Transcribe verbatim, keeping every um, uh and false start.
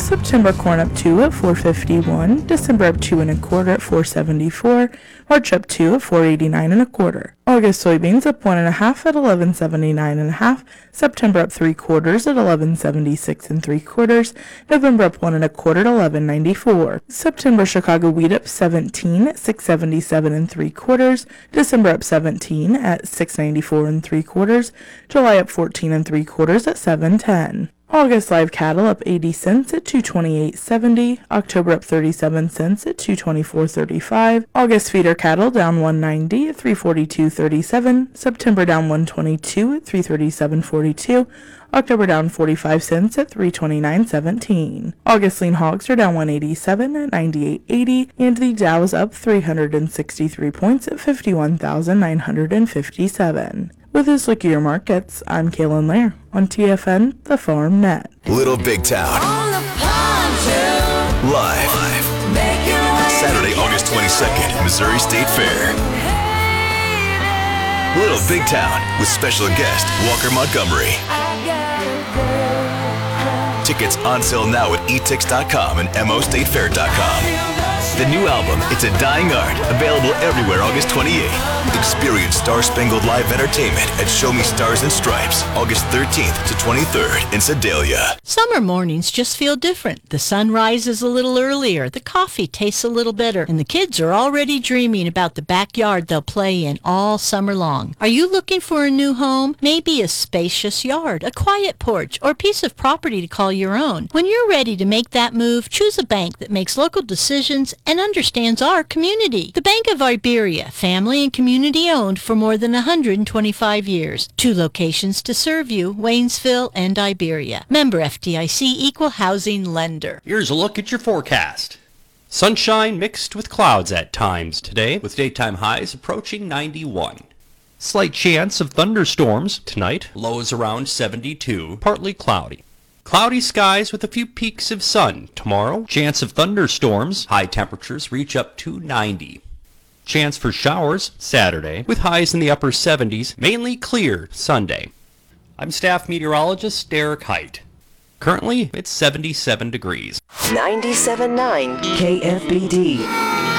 September corn up two at four fifty-one, December up two and a quarter at four seventy-four, March up two at four eighty-nine and a quarter. August soybeans up one and a half at eleven seventy-nine and a half, September up three quarters at eleven seventy-six and three quarters, November up one and a quarter at eleven ninety-four. September Chicago wheat up seventeen at six seventy-seven and three quarters, December up seventeen at six ninety-four and three quarters, July up fourteen and three quarters at seven ten. August live cattle up eighty cents at two twenty-eight seventy, October up thirty-seven cents at two twenty-four thirty-five, August feeder cattle down one ninety at three forty-two thirty-seven, September down one twenty-two at three thirty-seven forty-two, October down forty-five cents at three twenty-nine seventeen. August lean hogs are down one eighty-seven at ninety-eight eighty, and the Dow is up three hundred sixty-three points at fifty-one thousand nine hundred fifty-seven. With this look at your markets, I'm Kaylin Lair on T F N, the Farm Net. Little Big Town. Live. Saturday, August twenty-second, Missouri State Fair. Little Big Town with special guest Walker Montgomery. Tickets on sale now at e tix dot com and m o state fair dot com. The new album, It's a Dying Art, available everywhere August twenty-eighth. Experience Star Spangled Live Entertainment at Show Me Stars and Stripes, August thirteenth to twenty-third in Sedalia. Summer mornings just feel different. The sun rises a little earlier, the coffee tastes a little better, and the kids are already dreaming about the backyard they'll play in all summer long. Are you looking for a new home? Maybe a spacious yard, a quiet porch, or a piece of property to call your own. When you're ready to make that move, choose a bank that makes local decisions and understands our community. The Bank of Iberia, family and community owned for more than one hundred twenty-five years. Two locations to serve you, Waynesville and Iberia. Member F D I C, Equal Housing Lender. Here's a look at your forecast. Sunshine mixed with clouds at times today, with daytime highs approaching ninety-one. Slight chance of thunderstorms tonight, lows around seventy-two, partly cloudy. Cloudy skies with a few peaks of sun tomorrow. Chance of thunderstorms, high temperatures reach up to ninety. Chance for showers Saturday, with highs in the upper seventies, mainly clear Sunday. I'm staff meteorologist Derek Height. Currently, it's seventy-seven degrees. ninety-seven point nine K F B D.